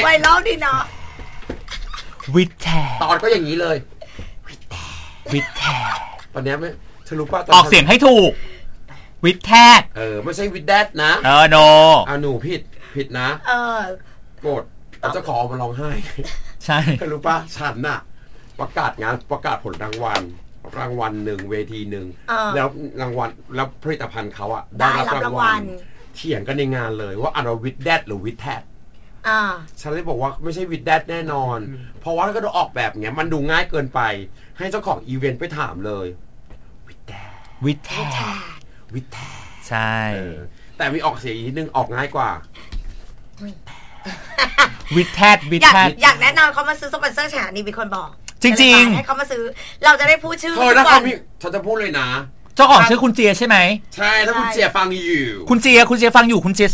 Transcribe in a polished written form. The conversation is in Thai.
ไวรัลดีเนาะวิดแทตอนก็อย่างนี้เลยวิดแทตอนนี้ไม่เธอรู้ป่ะออกเสียงให้ถูกวิดแทไม่ใช่วิดแดดนะโนหนูผิดนะโกรธเจ้าของมาร้องไห้ใช่เธอรู้ป่ะฉันน่ะประกาศผลรางวัลหนึ่งเวทีหนึ่งแล้วรางวัลแล้วผลิตภัณฑ์เขาอะได้รับรางวัลเถียงกันในงานเลยว่าเราวิดแดดหรือวิดแทดฉันเลยบอกว่าไม่ใช่วิดแดดแน่นอนเพราะว่าถ้าก็ออกแบบเงี้ยมันดูง่ายเกินไปให้เจ้าของอีเวนต์ไปถามเลยวิดแทดใช่แต่มีออกเสียงอีกนิดนึงออกง่ายกว่าวิดแทดอยากแนะนำเขามาซื้อสปอนเซอร์ฉานี่เป็นคนบอกจริงๆให้เขามาซื้อเราจะได้พูดชื่อถ้าเขาฉันจะพูดเลยนะเจ้าของชื่อคุณเจียใช่ไหมใช่ถ้าคุณเจียฟังอยู่คุณเจียฟังอยู่คุณเจีย